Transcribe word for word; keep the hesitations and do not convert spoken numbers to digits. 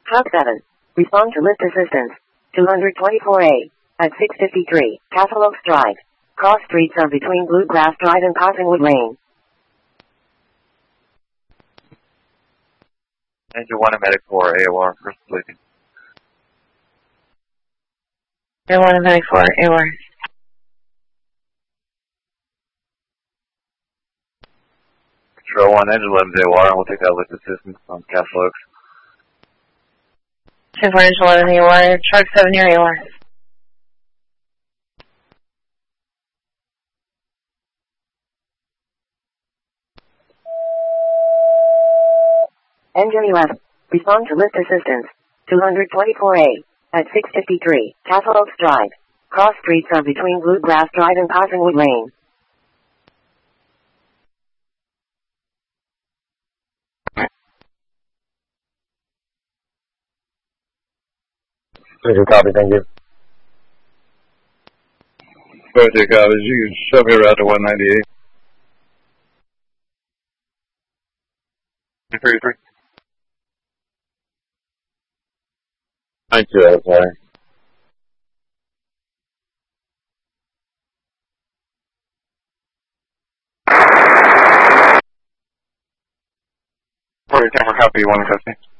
Truck seven. Respond to lift assistance. two twenty-four A. At six fifty-three, Castle Oaks Drive. Cross streets are between Bluegrass Drive and Cottonwood Lane. Engine one and medic four, A O R, first sleeping. Engine one and medic four, A O R. Control one, engine eleven, A O R, and we'll take that lift assistance on Castle Oaks. ten four, engine eleven, A O R, truck seven near A O R. Engine eleven. Respond to lift assistance. two twenty-four A. At six fifty-three, Castle Oaks Drive. Cross streets are between Bluegrass Drive and Cottonwood Lane. Roger, copy, thank you. Roger, copy. You can shove me around to one ninety-eight. thirty-three. nine two, that's fine. Roger, camera copy, one fifty.